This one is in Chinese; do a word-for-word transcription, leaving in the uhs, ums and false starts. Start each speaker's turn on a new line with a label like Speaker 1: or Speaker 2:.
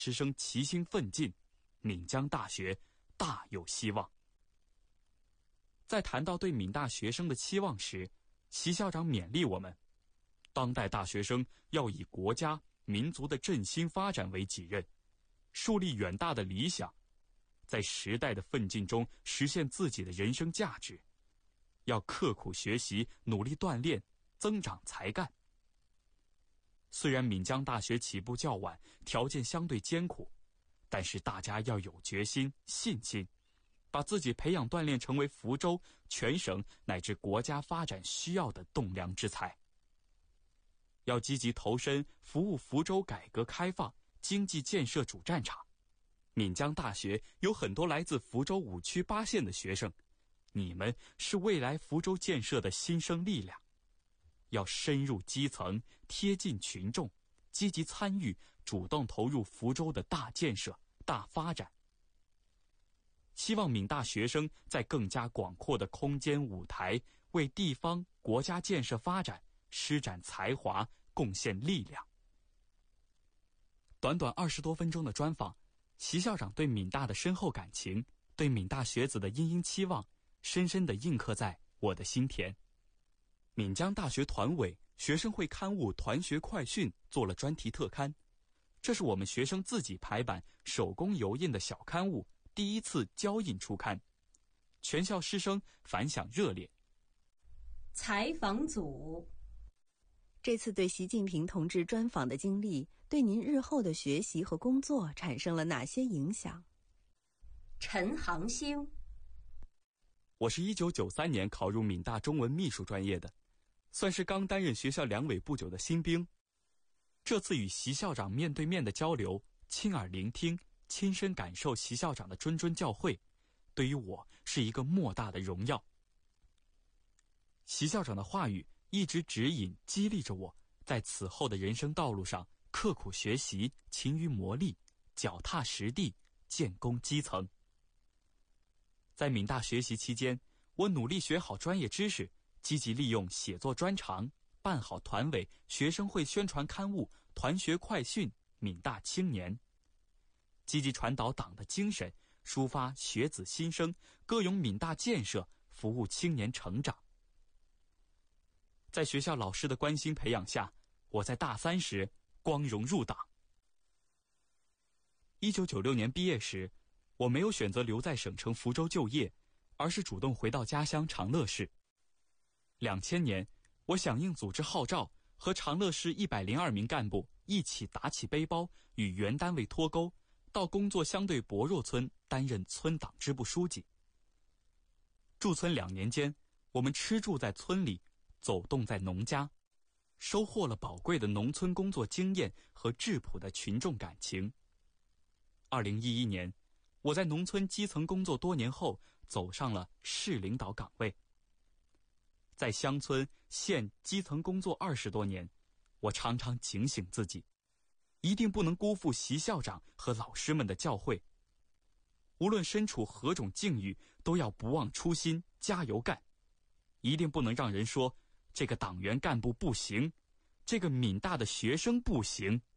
Speaker 1: 师生齐心奋进，闽江大学大有希望。在谈到对闽大学生的期望时，习校长勉励我们，当代大学生要以国家民族的振兴发展为己任，树立远大的理想，在时代的奋进中实现自己的人生价值，要刻苦学习，努力锻炼，增长才干。虽然闽江大学起步较晚，条件相对艰苦，但是大家要有决心、信心，把自己培养锻炼成为福州、全省乃至国家发展需要的栋梁之才。要积极投身服务福州改革开放、经济建设主战场。闽江大学有很多来自福州五区八县的学生，你们是未来福州建设的新生力量。要深入基层，贴近群众，积极参与，主动投入福州的大建设、大发展。希望闽大学生在更加广阔的空间舞台，为地方、国家建设发展施展才华，贡献力量。短短二十多分钟的专访，习校长对闽大的深厚感情，对闽大学子的殷殷期望，深深地印刻在我的心田。闽江大学团委学生会刊物《团学快讯》做了专题特刊，这是我们学生自己排版、手工油印的小刊物，第一次交印出刊，全校师生反响热烈。
Speaker 2: 采访组，
Speaker 3: 这次对习近平同志专访的经历，对您日后的学习和工作产生了哪些影响？
Speaker 2: 陈航兴，
Speaker 1: 我是一九九三年考入闽大中文秘书专业的，算是刚担任学校两委不久的新兵。这次与习校长面对面的交流，亲耳聆听，亲身感受习校长的谆谆教诲，对于我是一个莫大的荣耀。习校长的话语一直指引激励着我，在此后的人生道路上刻苦学习，勤于磨砺，脚踏实地，建功基层。在闽大学习期间，我努力学好专业知识，积极利用写作专长，办好团委、学生会宣传刊物《团学快讯》《闽大青年》，积极传导党的精神，抒发学子心声，歌咏闽大建设，服务青年成长。在学校老师的关心培养下，我在大三时光荣入党。一九九六年毕业时，我没有选择留在省城福州就业，而是主动回到家乡长乐市。两千年，我响应组织号召，和长乐市一百零二名干部一起打起背包，与原单位脱钩，到工作相对薄弱村担任村党支部书记。驻村两年间，我们吃住在村里，走动在农家，收获了宝贵的农村工作经验和质朴的群众感情。二零一一年，我在农村基层工作多年后，走上了市领导岗位。在乡村、县基层工作二十多年，我常常警醒自己，一定不能辜负习校长和老师们的教诲。无论身处何种境遇，都要不忘初心，加油干。一定不能让人说这个党员干部不行，这个闽大的学生不行。